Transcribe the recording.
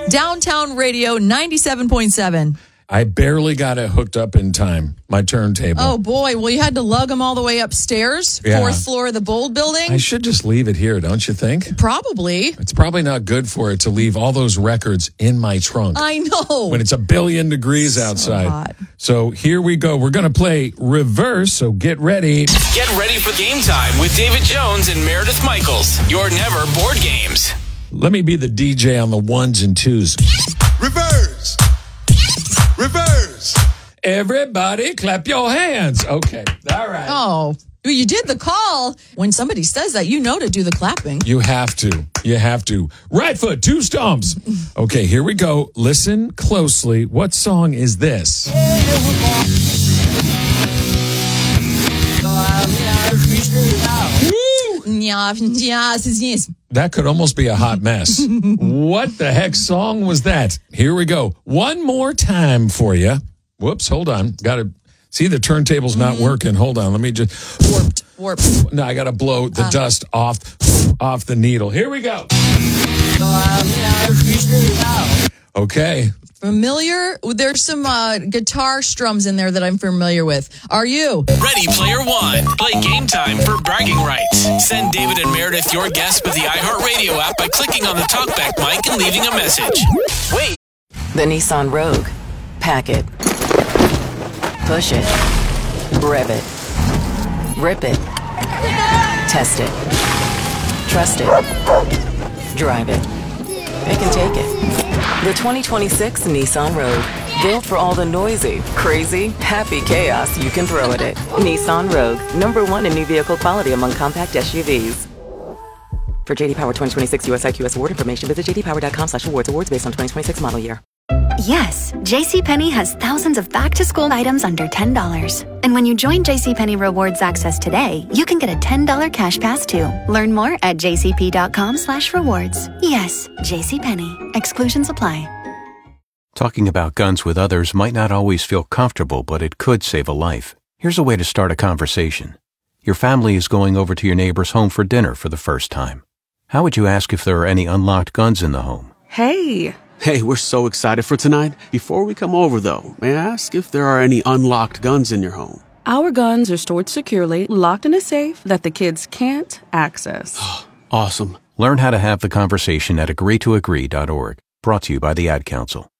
Downtown Radio 97.7. I barely got it hooked up in time, my turntable. Oh, boy. Well, you had to lug them all the way upstairs, Yeah. 4th floor of the Bold building? I should just leave it here, don't you think? Probably. It's probably not good for it to leave all those records in my trunk. I know. When it's 1 billion degrees outside. hot. So here we go. We're going to play reverse, so get ready. Get ready for game time with David Jones and Meredith Michaels. Your never board games. Let me be the DJ on the ones and twos. Reverse. Reverse. Everybody clap your hands. Okay. All right. Oh, you did the call. When somebody says that, you know to do the clapping. You have to. You have to. Right foot, 2 stomps. Okay, here we go. Listen closely. What song is this? That could almost be a hot mess. What the heck song was that? Here we go. One more time for you. Whoops, hold on. Got to see the turntable's not working. Hold on. Let me just Warped. No, I got to blow the dust off the needle. Here we go. Okay. Familiar? There's some guitar strums in there that I'm familiar with. Are you? Ready, player one. Play game time for bragging rights. Send David and Meredith your guess with the iHeartRadio app by clicking on the talkback mic and leaving a message. Wait. The Nissan Rogue. Pack it. Push it. Rev it. Rip it. Test it. Trust it. Drive it. Pick and take it. The 2026 Nissan Rogue. Built for all the noisy, crazy, happy chaos you can throw at it. Nissan Rogue. #1 in new vehicle quality among compact SUVs. For JD Power 2026 US IQS award information, visit jdpower.com/awards. Awards based on 2026 model year. Yes, JCPenney has thousands of back-to-school items under $10. And when you join JCPenney Rewards Access today, you can get a $10 cash pass too. Learn more at jcp.com/rewards. Yes, JCPenney. Exclusions apply. Talking about guns with others might not always feel comfortable, but it could save a life. Here's a way to start a conversation. Your family is going over to your neighbor's home for dinner for the first time. How would you ask if there are any unlocked guns in the home? Hey, we're so excited for tonight. Before we come over, though, may I ask if there are any unlocked guns in your home? Our guns are stored securely, locked in a safe that the kids can't access. Awesome. Learn how to have the conversation at agreetoagree.org. Brought to you by the Ad Council.